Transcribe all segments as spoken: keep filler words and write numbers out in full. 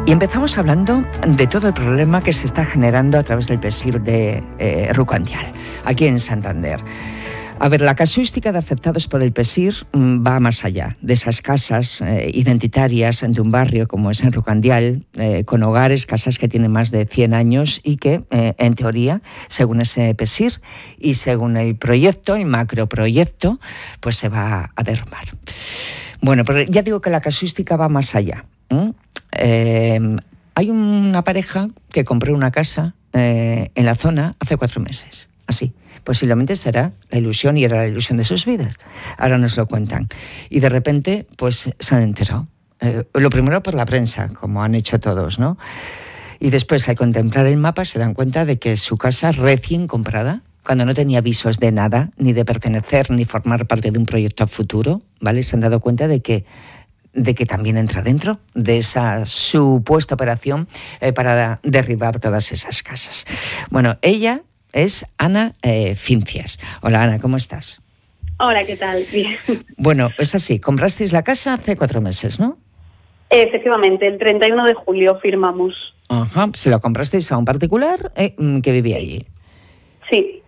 Y empezamos hablando de todo el problema que se está generando a través del PESIR de eh, Rucandial, aquí en Santander. A ver, la casuística de afectados por el PESIR va más allá de esas casas eh, identitarias de un barrio como es en Rucandial, eh, con hogares, casas que tienen más de cien años y que, eh, en teoría, según ese PESIR y según el proyecto, el macroproyecto, pues se va a derrumbar. Bueno, pero ya digo que la casuística va más allá. ¿Mm? Eh, hay una pareja que compró una casa eh, en la zona hace cuatro meses, así. Posiblemente será la ilusión y era la ilusión de sus vidas. Ahora nos lo cuentan. Y de repente, pues se han enterado. Eh, lo primero por la prensa, como han hecho todos, ¿no? Y después, al contemplar el mapa, se dan cuenta de que su casa recién comprada, cuando no tenía visos de nada, ni de pertenecer, ni formar parte de un proyecto a futuro, ¿vale? Se han dado cuenta de que de que también entra dentro de esa supuesta operación eh, para derribar todas esas casas. Bueno, ella es Ana eh, Fincias. Hola, Ana, ¿cómo estás? Hola, ¿qué tal? Bien. Bueno, es así, comprasteis la casa hace cuatro meses, ¿no? Efectivamente, el treinta y uno de julio firmamos. Ajá, se lo comprasteis a un particular eh, que vivía allí. Sí.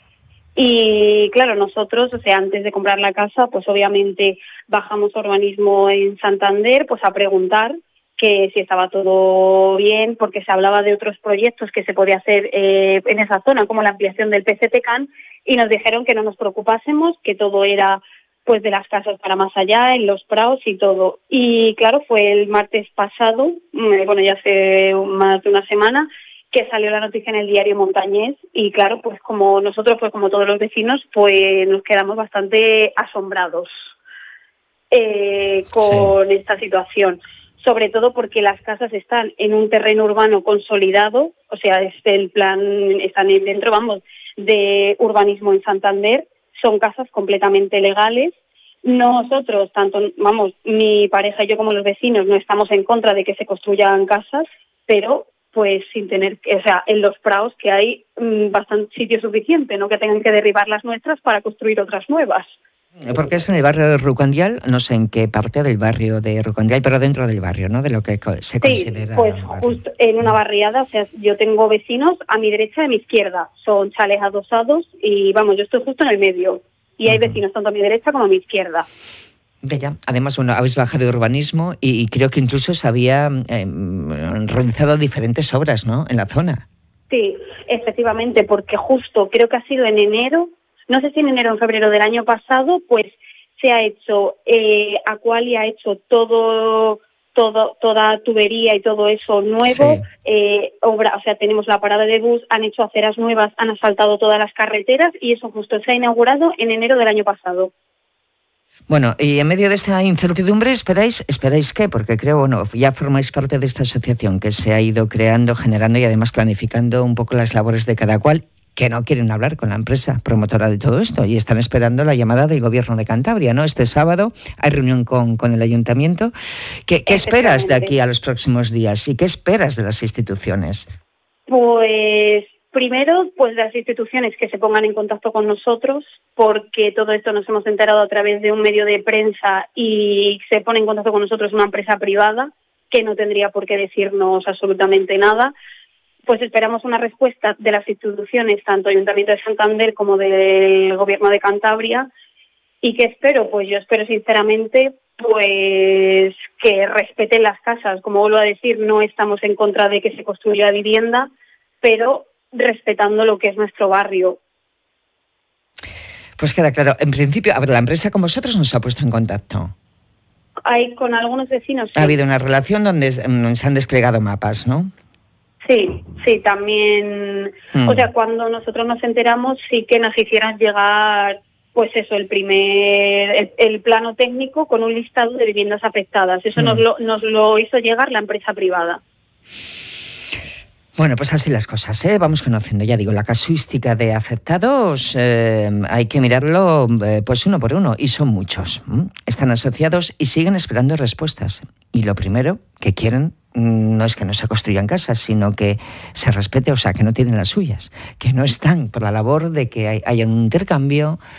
Y claro, nosotros, o sea, antes de comprar la casa, pues obviamente bajamos a urbanismo en Santander, pues a preguntar que si estaba todo bien, porque se hablaba de otros proyectos que se podía hacer eh, en esa zona, como la ampliación del P C T C A N, y nos dijeron que no nos preocupásemos, que todo era pues de las casas para más allá, en los prados y todo. Y claro, fue el martes pasado, bueno, ya hace más de una semana, que salió la noticia en el diario Montañés, y claro, pues como nosotros, pues como todos los vecinos, pues nos quedamos bastante asombrados eh, con sí. esta situación. Sobre todo porque las casas están en un terreno urbano consolidado, o sea, es el plan, están dentro, vamos, de urbanismo en Santander, son casas completamente legales. Nosotros, tanto, vamos, mi pareja y yo como los vecinos, no estamos en contra de que se construyan casas, pero pues sin tener, o sea, en los prados que hay mmm, bastante sitio suficiente, no que tengan que derribar las nuestras para construir otras nuevas. Porque es en el barrio de Rucandial, no sé en qué parte del barrio de Rucandial, pero dentro del barrio, ¿no? De lo que se considera. Sí, pues justo en una barriada, o sea, yo tengo vecinos a mi derecha y a mi izquierda, son chales adosados y vamos, yo estoy justo en el medio y hay uh-huh. vecinos tanto a mi derecha como a mi izquierda. De ya. Además, bueno, habéis bajado de urbanismo y, y creo que incluso se había eh, realizado diferentes obras, ¿no? En la zona. Sí, efectivamente, porque justo creo que ha sido en enero. No sé si en enero o en febrero del año pasado, pues se ha hecho, eh, Aqualia ha hecho todo, todo, toda tubería y todo eso nuevo, sí. eh, obra, o sea, tenemos la parada de bus, han hecho aceras nuevas, han asfaltado todas las carreteras y eso justo se ha inaugurado en enero del año pasado. Bueno, y en medio de esta incertidumbre, ¿esperáis, esperáis qué? Porque creo, bueno, ya formáis parte de esta asociación que se ha ido creando, generando y además planificando un poco las labores de cada cual, que no quieren hablar con la empresa promotora de todo esto y están esperando la llamada del Gobierno de Cantabria, ¿no? Este sábado hay reunión con, con el Ayuntamiento. ¿Qué, qué esperas de aquí a los próximos días y qué esperas de las instituciones? Pues primero, pues las instituciones que se pongan en contacto con nosotros, porque todo esto nos hemos enterado a través de un medio de prensa y se pone en contacto con nosotros una empresa privada que no tendría por qué decirnos absolutamente nada. Pues esperamos una respuesta de las instituciones, tanto Ayuntamiento de Santander como del Gobierno de Cantabria. ¿Y qué espero? Pues yo espero sinceramente pues que respeten las casas. Como vuelvo a decir, no estamos en contra de que se construya vivienda, pero respetando lo que es nuestro barrio. Pues queda claro. En principio, a ver, la empresa con vosotros nos ha puesto en contacto. Hay con algunos vecinos. Sí. Ha habido una relación donde se han desplegado mapas, ¿no? Sí, sí, también, mm. o sea, cuando nosotros nos enteramos sí que nos hicieron llegar, pues eso, el primer, el, el plano técnico con un listado de viviendas afectadas. Eso mm. nos, lo, nos lo hizo llegar la empresa privada. Bueno, pues así las cosas, ¿eh? Vamos conociendo, ya digo, la casuística de afectados, eh, hay que mirarlo eh, pues uno por uno, y son muchos. ¿m? Están asociados y siguen esperando respuestas. Y lo primero que quieren no es que no se construyan casas, sino que se respete, o sea, que no tienen las suyas, que no están por la labor de que haya un intercambio,